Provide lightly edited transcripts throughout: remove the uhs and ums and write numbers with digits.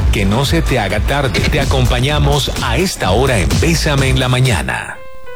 Que no se te haga tarde. Te acompañamos a esta hora en Bésame en la Mañana.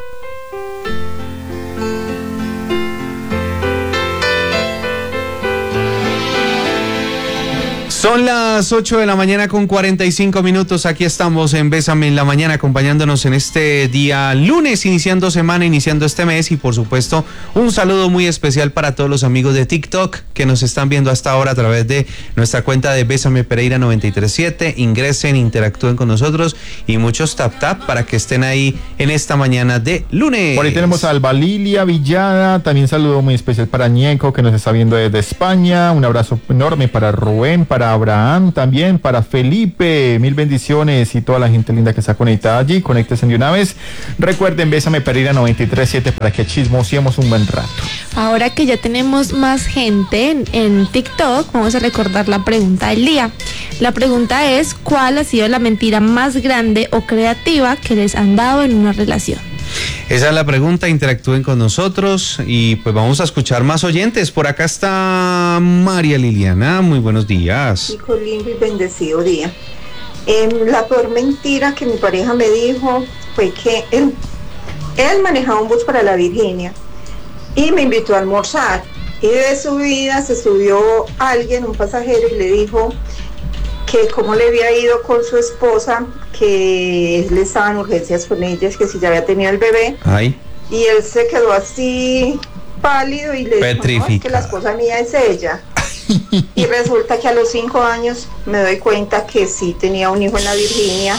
Son las 8 de la mañana con 45 minutos. Aquí estamos en Bésame en la Mañana, acompañándonos en este día lunes, iniciando semana, iniciando este mes. Y por supuesto, un saludo muy especial para todos los amigos de TikTok que nos están viendo hasta ahora a través de nuestra cuenta de Bésame Pereira 937. Ingresen, interactúen con nosotros y muchos tap para que estén ahí en esta mañana de lunes. Por ahí tenemos a Alba Lilia Villada. También saludo muy especial para Ñeco, que nos está viendo desde España. Un abrazo enorme para Rubén, para Abraham también, para Felipe, mil bendiciones y toda la gente linda que está conectada allí. Conéctense de una vez. Recuerden, Bésame Pereira 937 para que chismosiemos un buen rato. Ahora que ya tenemos más gente en TikTok, vamos a recordar la pregunta del día. La pregunta es: ¿cuál ha sido la mentira más grande o creativa que les han dado en una relación? Esa es la pregunta, interactúen con nosotros y pues vamos a escuchar más oyentes. Por acá está María Liliana, muy buenos días. Hijo lindo y bendecido día. La peor mentira que mi pareja me dijo fue que él manejaba un bus para la Virginia y me invitó a almorzar. Y de subida se subió alguien, un pasajero, y le dijo que cómo le había ido con su esposa, que él estaba en urgencias con ellas, que si ya había tenido el bebé. Ay. Y él se quedó así pálido y le dijo: no, es que la esposa mía es ella. Y resulta que a los 5 años me doy cuenta que sí tenía un hijo en la Virginia.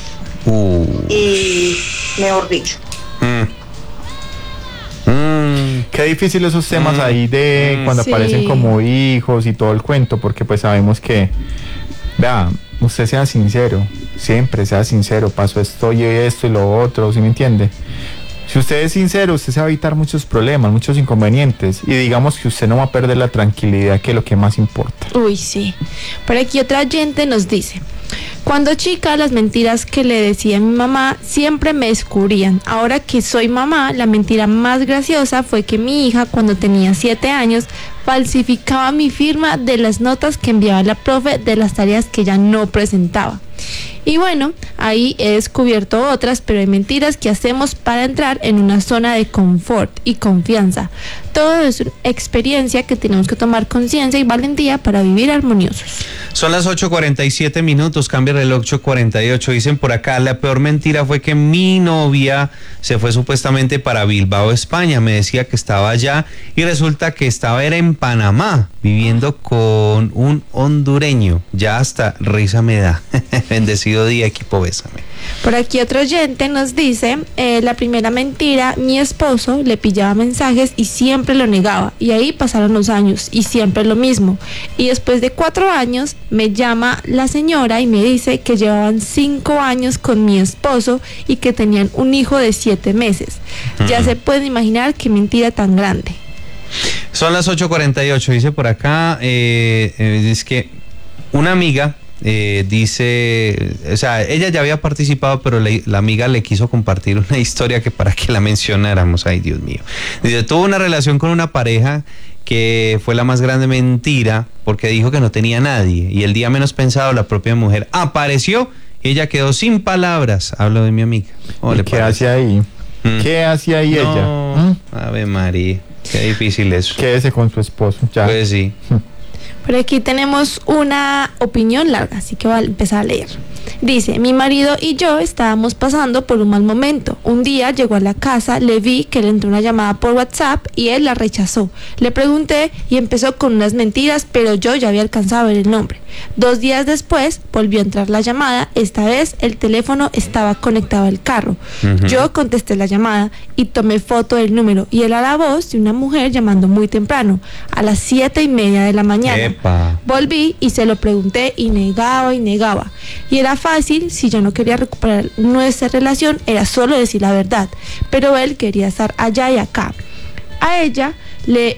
Y mejor dicho. Qué difícil esos temas ahí de cuando aparecen como hijos y todo el cuento, porque pues sabemos que, vea, usted sea sincero, siempre sea sincero, pasó esto y lo otro, ¿sí me entiende? Si usted es sincero, usted se va a evitar muchos problemas, muchos inconvenientes, y digamos que usted no va a perder la tranquilidad, que es lo que más importa. Uy, sí. Por aquí otra oyente nos dice: cuando chica, las mentiras que le decía a mi mamá siempre me descubrían. Ahora que soy mamá, la mentira más graciosa fue que mi hija, cuando tenía 7 años, falsificaba mi firma de las notas que enviaba la profe de las tareas que ella no presentaba. Y bueno, ahí he descubierto otras, pero hay mentiras que hacemos para entrar en una zona de confort y confianza. Todo es una experiencia que tenemos que tomar conciencia y valentía para vivir armoniosos. Son las 8:47 minutos, cambia el reloj 8:48. Dicen por acá: la peor mentira fue que mi novia se fue supuestamente para Bilbao, España. Me decía que estaba allá y resulta que era en Panamá, viviendo con un hondureño. Ya hasta risa me da. Bendecido día, equipo Bésame. Por aquí otro oyente nos dice: la primera mentira, mi esposo le pillaba mensajes y siempre lo negaba, y ahí pasaron los años y siempre lo mismo, y después de 4 años me llama la señora y me dice que llevaban 5 años con mi esposo y que tenían un hijo de 7 meses. Ya se pueden imaginar qué mentira tan grande. Son las 8:48, dice por acá, es que una amiga dice, o sea, ella ya había participado, pero la amiga le quiso compartir una historia que para que la mencionáramos. Ay, Dios mío. Dice: tuvo una relación con una pareja que fue la más grande mentira, porque dijo que no tenía nadie, y el día menos pensado la propia mujer apareció y ella quedó sin palabras. Hablo de mi amiga. ¿Qué hace ahí? ¿Qué hace ahí ella? Ave María, qué difícil eso. Quédese con su esposo, ya. Pues sí. Por aquí tenemos una opinión larga, así que voy a empezar a leer. Dice: mi marido y yo estábamos pasando por un mal momento. Un día llegó a la casa, le vi que le entró una llamada por WhatsApp y él la rechazó. Le pregunté y empezó con unas mentiras, pero yo ya había alcanzado a ver el nombre. 2 días después volvió a entrar la llamada. Esta vez el teléfono estaba conectado al carro. Yo contesté la llamada y tomé foto del número, y era la voz de una mujer llamando muy temprano, a las 7:30 de la mañana. Epa. Volví y se lo pregunté y negaba y negaba. Y era fácil, si yo no quería recuperar nuestra relación, era solo decir la verdad. Pero él quería estar allá y acá. A ella le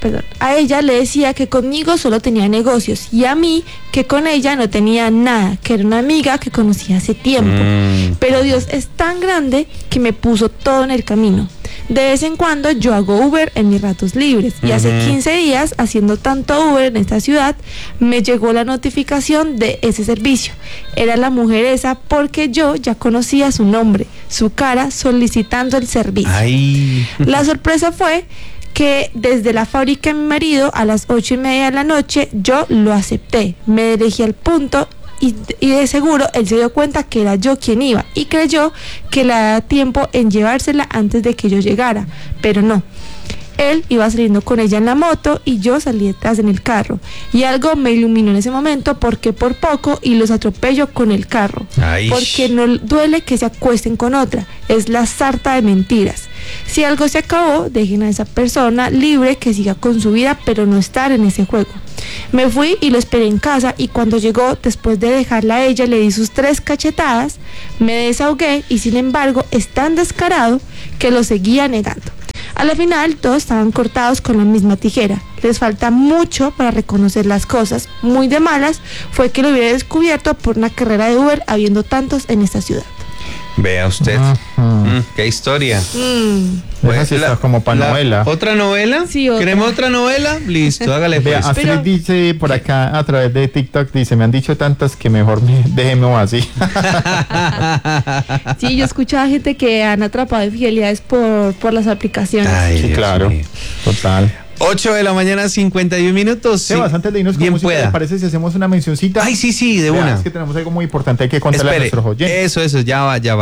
a ella le decía que conmigo solo tenía negocios y a mí que con ella no tenía nada, que era una amiga que conocía hace tiempo. Pero Dios es tan grande que me puso todo en el camino. De vez en cuando yo hago Uber en mis ratos libres y hace 15 días, haciendo tanto Uber en esta ciudad, me llegó la notificación de ese servicio. Era la mujer esa porque yo ya conocía su nombre, su cara, solicitando el servicio. Ay. La sorpresa fue que desde la fábrica de mi marido a las 8:30 de la noche yo lo acepté, me dirigí al punto y de seguro él se dio cuenta que era yo quien iba y creyó que le daba tiempo en llevársela antes de que yo llegara, pero no. Él iba saliendo con ella en la moto y yo salí detrás en el carro. Y algo me iluminó en ese momento porque por poco y los atropello con el carro. Ay. Porque no duele que se acuesten con otra. Es la sarta de mentiras. Si algo se acabó, dejen a esa persona libre que siga con su vida, pero no estar en ese juego. Me fui y lo esperé en casa y cuando llegó, después de dejarla a ella, le di sus 3 cachetadas, me desahogué y sin embargo es tan descarado que lo seguía negando. A la final todos estaban cortados con la misma tijera. Les falta mucho para reconocer las cosas. Muy de malas fue que lo hubiera descubierto por una carrera de Uber habiendo tantos en esta ciudad. Vea usted. Qué historia. Pues está como para novela. ¿Otra novela? Sí, otra. ¿Queremos otra novela? Listo, hágale Vea, pues. Astrid dice por acá a través de TikTok, dice, me han dicho tantas que mejor déjeme así. Sí, yo he escuchado a gente que han atrapado infidelidades por las aplicaciones. Ay, Sí, Dios claro. mío. Total. 8 de la mañana, 51 minutos. Sebas, antes de irnos con Bien música, pueda. ¿les parece si hacemos una mencioncita? Ay, sí, de Vea, una. Es que tenemos algo muy importante que contarle a Espere, nuestros oyentes. eso, ya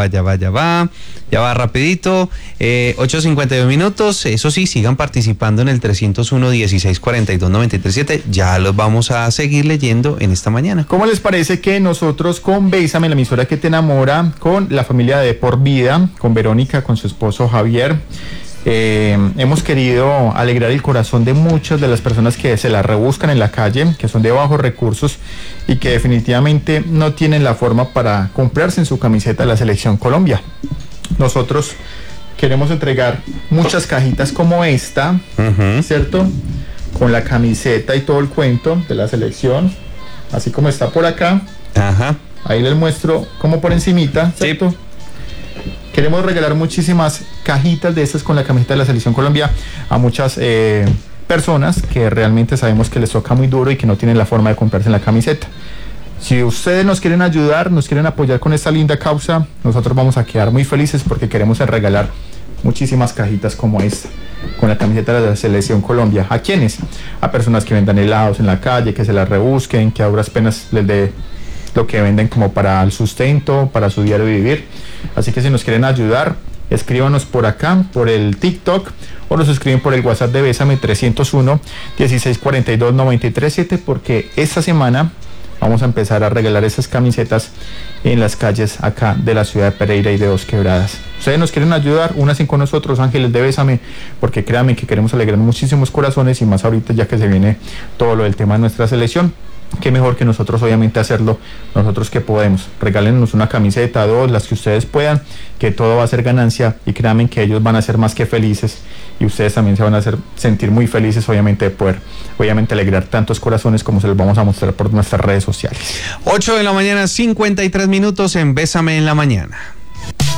va rapidito. 8:52 minutos. Eso sí, sigan participando en el 301-1642-937. Ya los vamos a seguir leyendo en esta mañana. ¿Cómo les parece que nosotros con Bésame, la emisora que te enamora, con la familia de Por Vida, con Verónica, con su esposo Javier, hemos querido alegrar el corazón de muchas de las personas que se la rebuscan en la calle, que son de bajos recursos y que definitivamente no tienen la forma para comprarse en su camiseta de la Selección Colombia? Nosotros queremos entregar muchas cajitas como esta, ¿cierto? Con la camiseta y todo el cuento de la selección, así como está por acá. Ajá. Ahí les muestro como por encimita, ¿cierto? Sí. Queremos regalar muchísimas cajitas de estas con la camiseta de la Selección Colombia a muchas personas que realmente sabemos que les toca muy duro y que no tienen la forma de comprarse la camiseta. Si ustedes nos quieren ayudar, nos quieren apoyar con esta linda causa, nosotros vamos a quedar muy felices porque queremos regalar muchísimas cajitas como esta, con la camiseta de la Selección Colombia. ¿A quiénes? A personas que vendan helados en la calle, que se las rebusquen, que a duras penas les dé lo que venden como para el sustento, para su diario vivir. Así que si nos quieren ayudar, escríbanos por acá, por el TikTok, o nos escriben por el WhatsApp de Bésame 301-1642-937, porque esta semana vamos a empezar a regalar esas camisetas en las calles acá de la ciudad de Pereira y de Dos Quebradas. Ustedes nos quieren ayudar, únanse con nosotros, ángeles de Bésame, porque créanme que queremos alegrar muchísimos corazones y más ahorita ya que se viene todo lo del tema de nuestra selección. Qué mejor que nosotros obviamente hacerlo, nosotros que podemos. Regálenos una camiseta, 2, las que ustedes puedan, que todo va a ser ganancia y créanme que ellos van a ser más que felices y ustedes también se van a sentir muy felices obviamente de poder alegrar tantos corazones como se los vamos a mostrar por nuestras redes sociales. 8 de la mañana, 53 minutos en Bésame en la mañana.